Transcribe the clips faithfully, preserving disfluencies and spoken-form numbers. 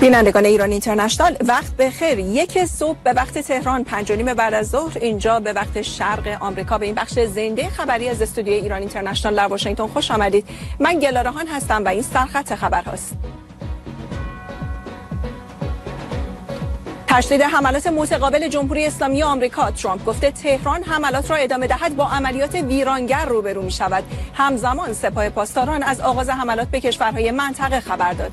بینندگان ایران اینترنشنال وقت بخیر. یک صبح به وقت تهران، پنج و نیم بعد از ظهر اینجا به وقت شرق آمریکا به این بخش زنده خبری از استودیوی ایران اینترنشنال در واشنگتن خوش آمدید. من گلارهان هستم و این سرخط خبرهاست. تشدید حملات متقابل جمهوری اسلامی آمریکا. ترامپ گفته تهران حملات را ادامه دهد با عملیات ویرانگر روبرو می شود. همزمان سپاه پاسداران از آغاز حملات به کشورهای منطقه خبر داد.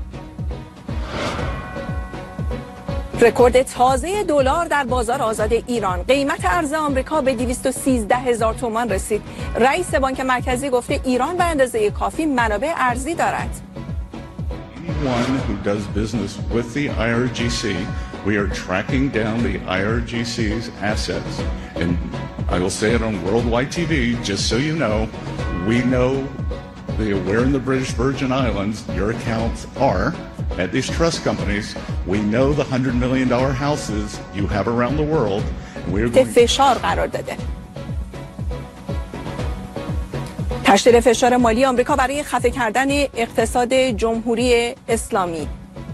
رکورد تازه دلار در بازار آزاد ایران. قیمت ارز آمریکا به دویست و سیزده هزار تومان رسید. رئیس بانک مرکزی گفته ایران به اندازه کافی منابع ارزی دارد. Anyone who does business with the I R G C, we are tracking down the I R G C's assets. And I will say it on worldwide T V, just so you know, we know the, where in the British Virgin Islands your accounts are. At these trust companies, we know the one hundred million dollar houses you have around the world. We're going فشار قرار داده. تشدید فشار مالی آمریکا برای خفه کردن اقتصاد جمهوری اسلامی.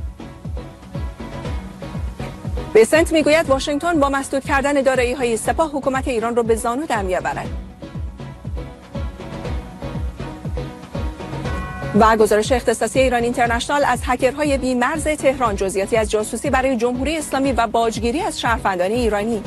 بسنت میگوید واشنگتن با مسدود کردن دارایی‌های سپاه حکومت ایران را به زانو در می‌آورد. و گزارش اختصاصی ایران اینترنشنال از هکرهای بی‌مرز تهران، جزئیاتی از جاسوسی برای جمهوری اسلامی و باجگیری از شهروندان ایرانی.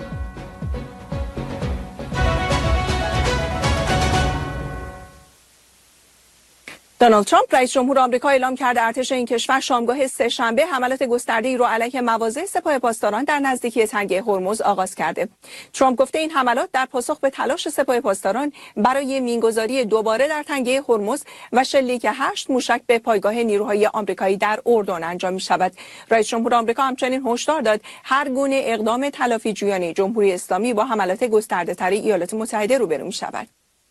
دونالد ترامپ رئیس جمهور آمریکا اعلام کرده ارتش این کشور شامگاه سه‌شنبه حملات گسترده‌ای را علیه مواضع سپاه پاسداران در نزدیکی تنگه هرمز آغاز کرده. ترامپ گفته این حملات در پاسخ به تلاش سپاه پاسداران برای مینگذاری دوباره در تنگه هرمز و شلیک هشت موشک به پایگاه نیروهای آمریکایی در اردن انجام می‌شود. رئیس جمهور آمریکا همچنین هشدار داد هر گونه اقدام تلافی جویانه جمهوری اسلامی با حملات گسترده‌تر ایالات متحده روبرو می‌شود.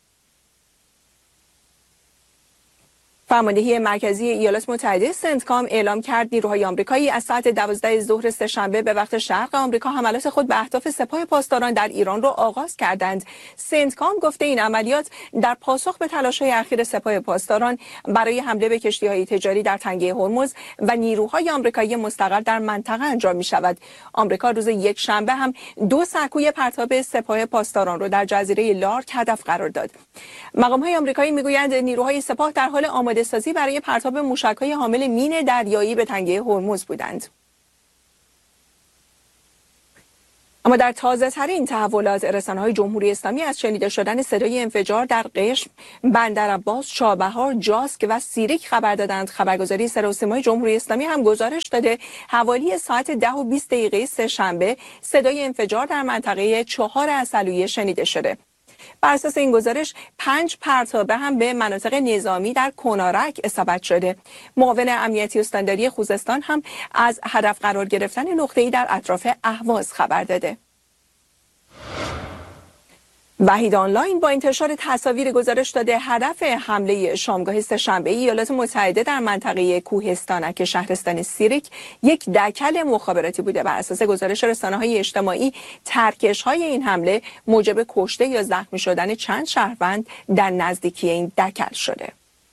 فرماندهی مرکزی ایالات متحده سنتکام اعلام کرد نیروهای آمریکایی از ساعت دوازده ظهر سه‌شنبه به وقت شرق آمریکا حملات خود به اهداف سپاه پاسداران در ایران را آغاز کردند. سنتکام گفته این عملیات در پاسخ به تلاش‌های اخیر سپاه پاسداران برای حمله به کشتی‌های تجاری در تنگه هرمز و نیروهای آمریکایی مستقر در منطقه انجام می‌شود. آمریکا روز یکشنبه هم دو سکوی پرتاب سپاه پاسداران را در جزیره لارک هدف قرار داد. مقام‌های آمریکایی می‌گویند نیروهای سپاه در حال آماده سازی برای پرتاب موشک‌های حامل مین دریایی به تنگه هرمز بودند. اما در تازه ترین تحولات، رسانه‌های جمهوری اسلامی از شنیده شدن صدای انفجار در قشم، بندرعباس، چابهار، جاسک و سیریک خبر دادند. خبرگزاری صدا و سیمای جمهوری اسلامی هم گزارش داده حوالی ساعت ده و بیست دقیقه سه‌شنبه صدای انفجار در منطقه چهار عسلویه شنیده شده. بر اساس این گزارش پنج پرتابه هم به مناطق نظامی در کنارک اصابت شده. معاون امنیتی استانداری خوزستان هم از هدف قرار گرفتن نقطه‌ای در اطراف اهواز خبر داده. وحید آنلاین با انتشار تصاویر گزارش داده هدف حمله شامگاه سه‌شنبه ایالات متحده در منطقه کوهستانک شهرستان سیریک یک دکل مخابراتی بوده. بر اساس گزارش رسانه‌های اجتماعی ترکش‌های این حمله موجب کشته یا زخمی شدن چند شهروند در نزدیکی این دکل شده.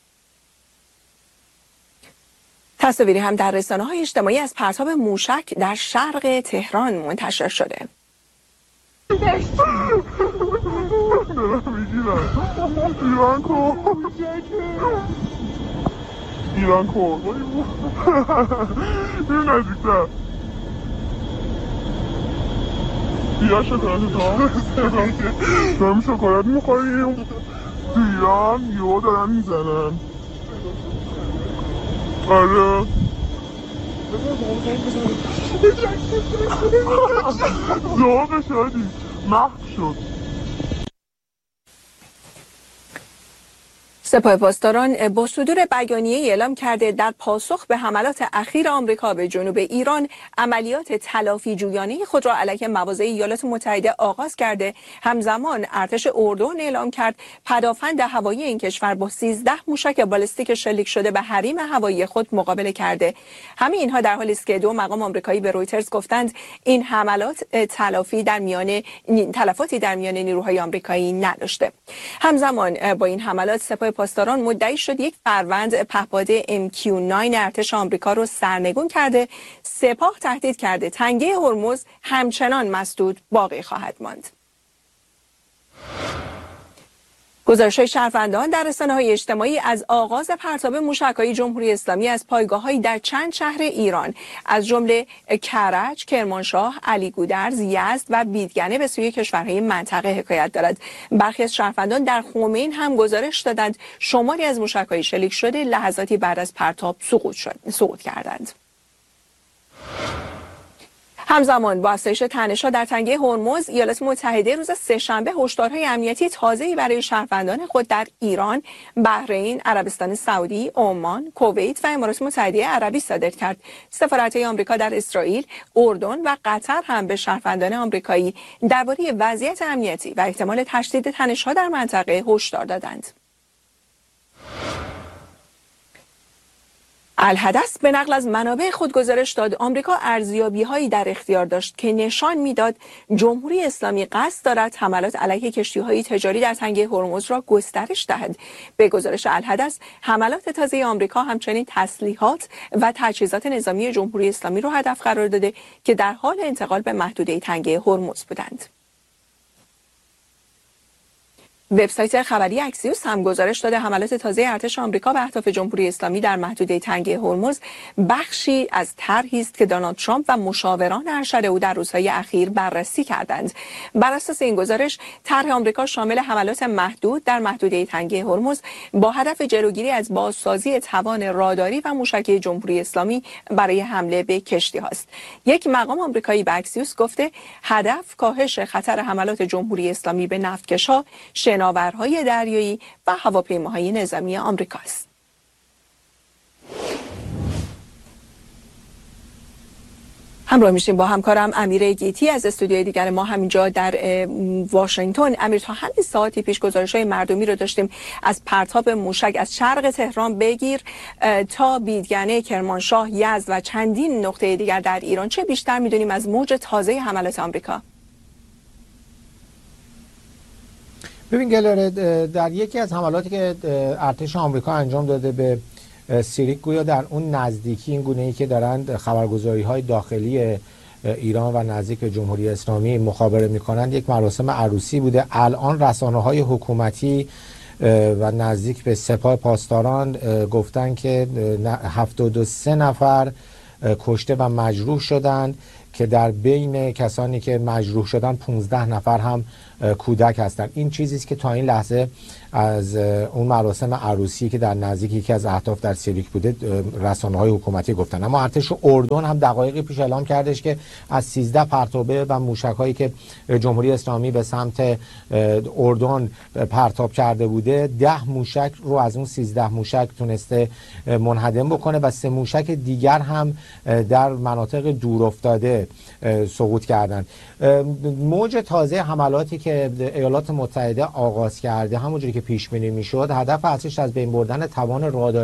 تصاویری هم در رسانه‌های اجتماعی از پرتاب موشک در شرق تهران منتشر شده. ایران کو ایران کو این نزدیکتر بیا شکلات تو دارم شکلات میخوریم تو ایران یهو دارن میزنن. آره ذوق شدی محو شد. سپاه پاسداران با صدور بیانیه اعلام کرده در پاسخ به حملات اخیر آمریکا به جنوب ایران عملیات تلافی جویانه خود را علیه مواضع ایالات متحده آغاز کرده. همزمان ارتش اردن اعلام کرد پدافند هوایی این کشور با سیزده موشک بالستیک شلیک شده به حریم هوایی خود مقابله کرده. همه اینها در حالی است که دو مقام آمریکایی به رویترز گفتند این حملات تلافی در میان تلفاتی در میان نیروهای آمریکایی نداشته. همزمان با این حملات سپاه پاسداران مدعی شد یک فروند پهپاد ام کیو نه ارتش آمریکا رو سرنگون کرده. سپاه تهدید کرده تنگه هرمز همچنان مسدود باقی خواهد ماند. گزارش‌های شهروندان در رسانه‌های اجتماعی از آغاز پرتاب موشک‌های جمهوری اسلامی از پایگاه‌هایی در چند شهر ایران از جمله کرج، کرمانشاه، علیگودرز، یزد و بیدگنه به سوی کشورهای منطقه حکایت دارد. برخی از شهروندان در خمین هم گزارش دادند شماری از موشک‌های شلیک شده لحظاتی بعد از پرتاب سقوط شد، سقوط کردند. همزمان با افزایش تنش‌ها در تنگه هرمز، ایالات متحده روز سه‌شنبه هشدارهای امنیتی تازه‌ای برای شهروندان خود در ایران، بحرین، عربستان سعودی، عمان، کویت و امارات متحده عربی صادر کرد. سفارت‌های آمریکا در اسرائیل، اردن و قطر هم به شهروندان آمریکایی درباره وضعیت امنیتی و احتمال تشدید تنش‌ها در منطقه هشدار دادند. الحدث به نقل از منابع خود گزارش داد آمریکا ارزیابی‌هایی در اختیار داشت که نشان می‌داد جمهوری اسلامی قصد دارد حملات علیه کشتی‌های تجاری در تنگه هرمز را گسترش دهد. به گزارش الحدث، حملات تازه آمریکا همچنین تسلیحات و تجهیزات نظامی جمهوری اسلامی را هدف قرار داده که در حال انتقال به محدوده تنگه هرمز بودند. وبسایت خبری اکسیوس هم گزارش داده حملات تازه ارتش آمریکا به اهداف جمهوری اسلامی در محدوده تنگه هرمز بخشی از طرحی است که دونالد ترامپ و مشاوران ارشد او در روزهای اخیر بررسی کردند. بر اساس این گزارش، طرح آمریکا شامل حملات محدود در محدوده تنگه هرمز با هدف جلوگیری از بازسازی توان راداری و موشکی جمهوری اسلامی برای حمله به کشتی هاست. یک مقام آمریکایی به اکسیوس گفته هدف کاهش خطر حملات جمهوری اسلامی به نفتکش‌ها، شناورهای دریایی و هواپیماهای نظامی آمریکا است. همراه میشیم با همکارم امیر گیتی از استودیوی دیگر ما همینجا در واشنگتن. امیر، تا همین ساعتی پیش گزارش‌های مردمی رو داشتیم از پرتاب موشک از شرق تهران بگیر تا بیدگنه، کرمانشاه، یزد و چندین نقطه دیگر در ایران. چه بیشتر میدونیم از موج تازه حملات آمریکا؟ ببین گلاره، در یکی از حملاتی که ارتش آمریکا انجام داده به سیریک، گویا در اون نزدیکی این گونه‌ای که دارند خبرگزاری‌های داخلی ایران و نزدیک به جمهوری اسلامی مخابره می‌کنند، یک مراسم عروسی بوده. الان رسانه‌های حکومتی و نزدیک به سپاه پاسداران گفتن که هفتاد و سه نفر کشته و مجروح شدند که در بین کسانی که مجروح شدن پانزده نفر هم کودک هستند. این چیزی است که تا این لحظه از اون مراسم عروسی که در نزدیک یکی از اهداف در سیریک بوده رسانه‌های حکومتی گفتن. اما ارتش اردن هم دقایقی پیش اعلام کردش که از سیزده پرتابه و موشک‌هایی که جمهوری اسلامی به سمت اردن پرتاب کرده بوده، ده موشک رو از اون سیزده موشک تونسته منهدم بکنه و سه موشک دیگر هم در مناطق دورافتاده سقوط کردند. موج تازه حملاتی که ایالات متحده آغاز کرده، همونجوری که پیش بینی میشد، هدف اصلیش از بین بردن توان راداری